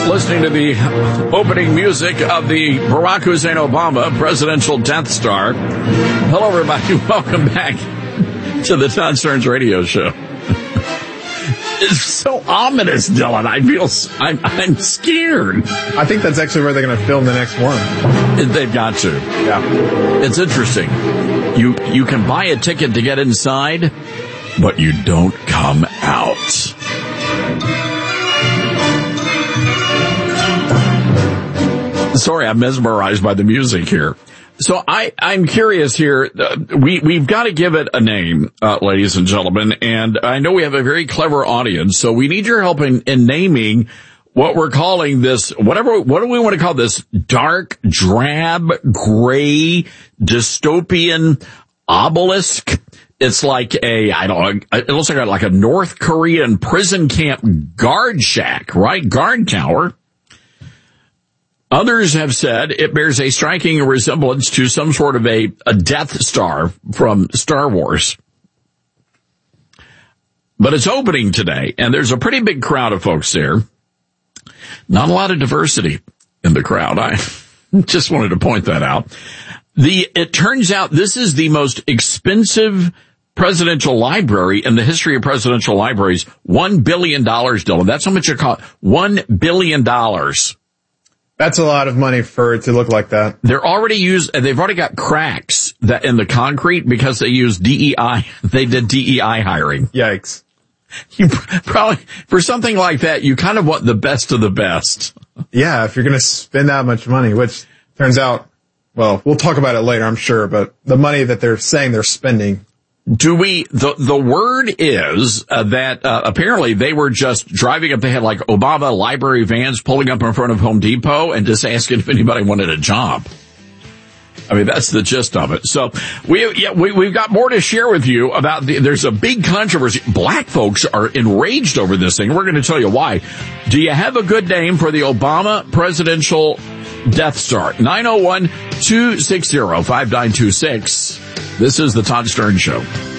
Listening to the opening music of the Barack Hussein Obama presidential Death Star. Hello, everybody. Welcome back to the Todd Stearns Radio Show. It's so ominous, Dylan. I'm scared. I think that's actually where they're going to film the next one. They've got to. Yeah. It's interesting. You can buy a ticket to get inside, but you don't come out. Sorry, I'm mesmerized by the music here. So I'm curious here. We've got to give it a name, ladies and gentlemen. And I know we have a very clever audience, so we need your help in naming what we're calling this. What do we want to call this? Dark, drab, gray, dystopian obelisk. It's like it looks like a North Korean prison camp guard shack, right? Guard tower. Others have said it bears a striking resemblance to some sort of a Death Star from Star Wars. But it's opening today, and there's a pretty big crowd of folks there. Not a lot of diversity in the crowd. I just wanted to point that out. It turns out this is the most expensive presidential library in the history of presidential libraries. $1 billion, Dylan. That's how much it cost. $1 billion. That's a lot of money for it to look like that. They've already got cracks that in the concrete because they use DEI. They did DEI hiring. Yikes. You probably, for something like that, you kind of want the best of the best. Yeah, if you're going to spend that much money, which turns out, well, we'll talk about it later, I'm sure, but the money that they're saying they're spending. The word is that apparently they were just driving up. They had like Obama library vans pulling up in front of Home Depot and just asking if anybody wanted a job. I mean, that's the gist of it. So we've got more to share with you about there's a big controversy. Black folks are enraged over this thing. We're going to tell you why. Do you have a good name for the Obama presidential Death Star? 901-260-5926. This is the Todd Stearns Show.